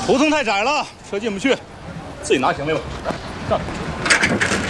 胡同太窄了，车进不去，自己拿行李吧。来，上。